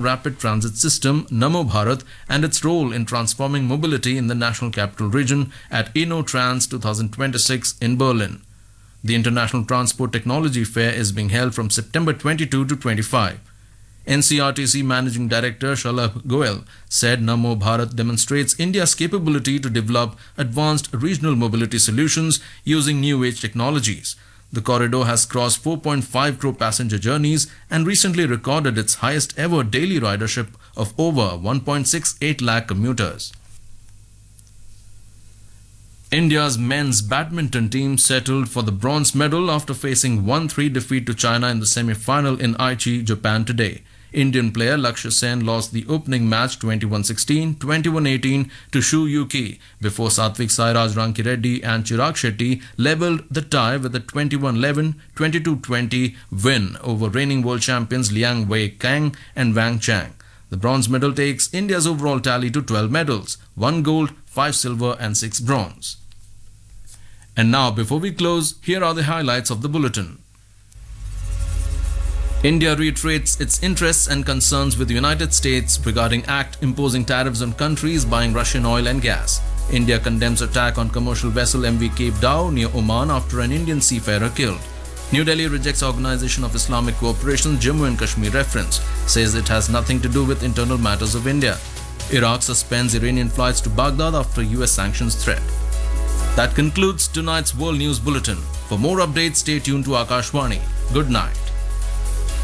Rapid Transit System, Namo Bharat, and its role in transforming mobility in the National Capital Region at InnoTrans 2026 in Berlin. The International Transport Technology Fair is being held from September 22 to 25. NCRTC Managing Director Shalabh Goel said Namo Bharat demonstrates India's capability to develop advanced regional mobility solutions using new age technologies. The corridor has crossed 4.5 crore passenger journeys and recently recorded its highest ever daily ridership of over 1.68 lakh commuters. India's men's badminton team settled for the bronze medal after facing 1-3 defeat to China in the semi-final in Aichi, Japan today. Indian player Lakshya Sen lost the opening match 21-16, 21-18 to Shu Yuki before Satvik Sairaj Rankireddy and Chirag Shetty levelled the tie with a 21-11, 22-20 win over reigning world champions Liang Wei Kang and Wang Chang. The bronze medal takes India's overall tally to 12 medals, 1 gold, 5 silver and 6 bronze. And now, before we close, here are the highlights of the bulletin. India reiterates its interests and concerns with the United States regarding act imposing tariffs on countries buying Russian oil and gas. India condemns attack on commercial vessel MV Cape Dao near Oman after an Indian seafarer killed. New Delhi rejects Organization of Islamic Cooperation's Jammu and Kashmir reference, says it has nothing to do with internal matters of India. Iraq suspends Iranian flights to Baghdad after US sanctions threat. That concludes tonight's World News Bulletin. For more updates, stay tuned to Akashvani. Good night.